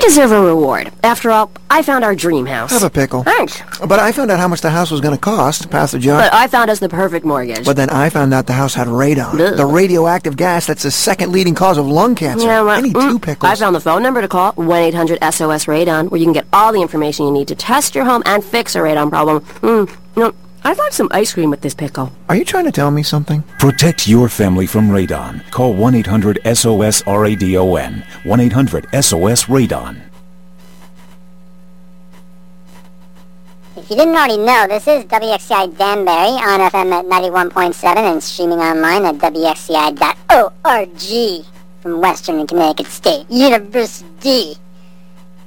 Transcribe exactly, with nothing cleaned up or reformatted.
deserve a reward. After all, I found our dream house. Have a pickle. Thanks. But I found out how much the house was going to cost. Pass the jar. But I found us the perfect mortgage. But then I found out the house had radon. Ugh. The radioactive gas that's the second leading cause of lung cancer. Yeah, well, I need mm, two pickles. I found the phone number to call, one eight hundred S O S radon, where you can get all the information you need to test your home and fix a radon problem. Mm, you know, I thought some ice cream with this pickle. Are you trying to tell me something? Protect your family from radon. Call one eight hundred S O S R A D O N. one eight hundred S O S radon. If you didn't already know, this is W X C I Danbury on F M at ninety-one point seven and streaming online at W X C I dot org from Western and Connecticut State University.